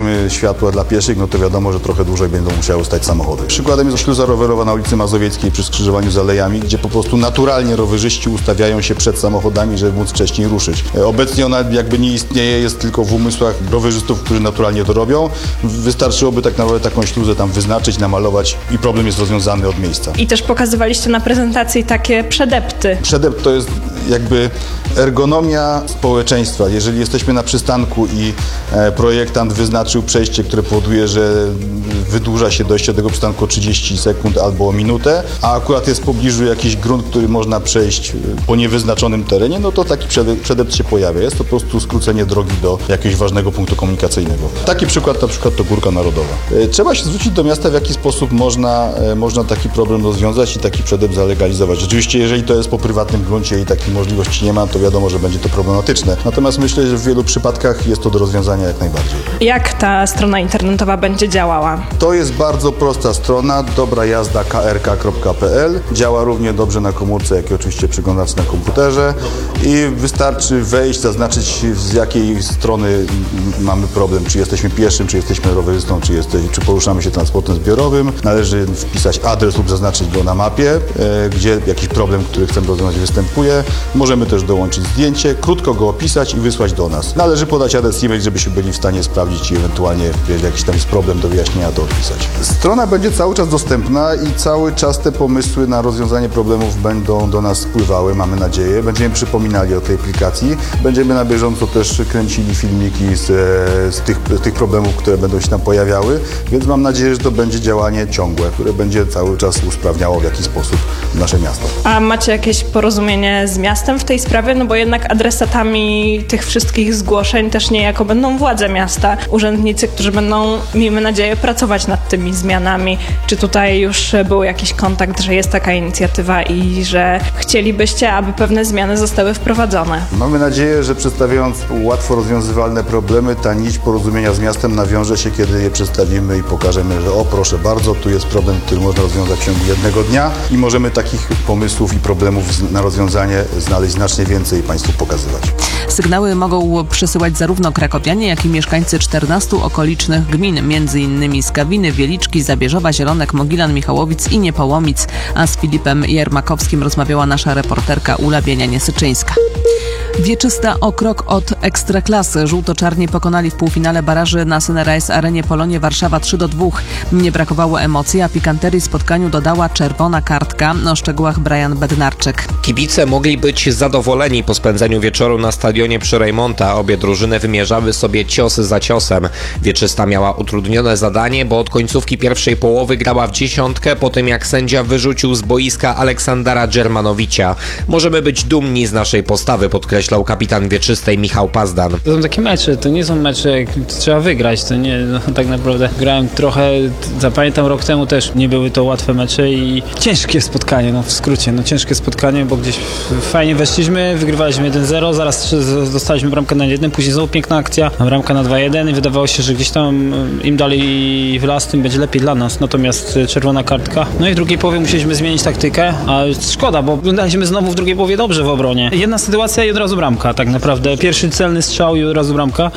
dajemy światła dla pieszych, no to wiadomo, że trochę dłużej będą musiały stać samochody. Przykładem jest śluza rowerowa na ulicy Mazowieckiej przy skrzyżowaniu z alejami, gdzie po prostu naturalnie rowerzyści ustawiają się przed samochodami, żeby móc wcześniej ruszyć. Obecnie ona jakby nie istnieje, jest tylko w umysłach rowerzystów, którzy naturalnie to robią. Wystarczyłoby tak naprawdę taką śluzę tam wyznaczyć, namalować i problem jest rozwiązany od miejsca. I też pokazywaliście na prezentacji takie przedepty. Przedept to jest jakby ergonomia społeczeństwa. Jeżeli jesteśmy na przystanku i projektant wyznaczył przejście, które powoduje, że wydłuża się dojście do tego przystanku o 30 sekund albo o minutę, a akurat jest w pobliżu jakiś grunt, który można przejść po niewyznaczonym terenie, no to taki przedept się pojawia. Jest to po prostu skrócenie drogi do jakiegoś ważnego punktu komunikacyjnego. Taki przykład na przykład to Górka Narodowa. Trzeba się zwrócić do miasta, w jaki sposób można taki problem rozwiązać i taki przedept zalegalizować. Rzeczywiście, jeżeli to jest po prywatnym gruncie i takiej możliwości nie ma, to wiadomo, że będzie to problematyczne. Natomiast myślę, że w wielu przypadkach jest to do rozwiązania jak najbardziej. Jak ta strona internetowa będzie działała? To jest bardzo prosta strona, dobrajazda.krk.pl. Działa równie dobrze na komórce, jak i oczywiście przeglądarce na komputerze i wystarczy wejść, zaznaczyć z jakiej strony mamy problem, czy jesteśmy pieszym, czy jesteśmy rowerzystą, czy poruszamy się transportem zbiorowym. Należy wpisać adres lub zaznaczyć go na mapie, gdzie jakiś problem, który chcemy rozwiązać, występuje. Możemy też dołączyć zdjęcie, krótko go opisać i wysłać do nas. Należy podać adres e-mail, żebyśmy byli w stanie sprawdzić i ewentualnie, jeżeli jakiś tam jest problem do wyjaśnienia, to odpisać. Strona będzie cały czas dostępna i cały czas te pomysły na rozwiązanie problemów będą do nas spływały, mamy nadzieję. Będziemy przypominali o tej aplikacji. Będziemy na bieżąco też kręcili filmiki z tych problemów, które będą się tam pojawiały, więc mam nadzieję, że to będzie działanie ciągłe, które będzie cały czas usprawniało w jakiś sposób nasze miasto. A macie jakieś porozumienie z miastem w tej sprawie? No bo jednak adresatami tych wszystkich zgłoszeń też niejako będą władze miasta, urzędnicy, którzy będą, miejmy nadzieję, pracować nad tymi zmianami. Czy tutaj już był jakiś kontakt, że jest taka inicjatywa i że chcielibyście, aby pewne zmiany zostały wprowadzone? Mamy nadzieję, że przedstawiając łatwo rozwiązywalne problemy, ta nić porozumienia z miastem nawiąże się, kiedy je przedstawimy i pokażemy, że o proszę bardzo, tu jest problem, który można rozwiązać w ciągu jednego dnia i możemy takich pomysłów i problemów na rozwiązanie znaleźć znacznie więcej i Państwu pokazywać. Sygnały mogą przesyłać zarówno krakowianie, jak i mieszkańcy 14 okolicznych gmin, m.in. z Kawiny, Wieliczki, Zabierzowa, Zielonek, Mogilan, Michałowic i Niepołomic, a z Filipem Jermakowskim rozmawiała nasza reporterka Ula Bienianie-Syczyńska. Wieczysta o krok od Ekstraklasy. Żółto-czarni pokonali w półfinale baraży na Sunrise Arenie Polonie Warszawa 3-2. Nie brakowało emocji, a pikanterii spotkaniu dodała czerwona kartka. O szczegółach Brian Bednarczyk. Kibice mogli być zadowoleni po spędzeniu wieczoru na stadionie przy Rejmonta. Obie drużyny wymierzały sobie cios za ciosem. Wieczysta miała utrudnione zadanie, bo od końcówki pierwszej połowy grała w dziesiątkę po tym, jak sędzia wyrzucił z boiska Aleksandra Dżermanowicia. Możemy być dumni z naszej postawy, podkreślał kapitan Wieczystej Michał Pazdan. To są takie mecze, to nie są mecze, jak trzeba wygrać, to nie, no tak naprawdę grałem trochę, zapamiętam rok temu też nie były to łatwe mecze i ciężkie spotkanie, no w skrócie, no ciężkie spotkanie, bo gdzieś fajnie weszliśmy, wygrywaliśmy 1-0, zaraz dostaliśmy bramkę na 1, później znowu piękna akcja, bramka na 2-1 i wydawało się, że gdzieś tam im dalej w las, tym będzie lepiej dla nas, natomiast czerwona kartka. No i w drugiej połowie musieliśmy zmienić taktykę, a szkoda, bo wyglądaliśmy znowu w drugiej połowie dobrze w obronie. Jedna sytuacja i od razu bramka, tak naprawdę. Pierwszy celny strzał i od razu bramka.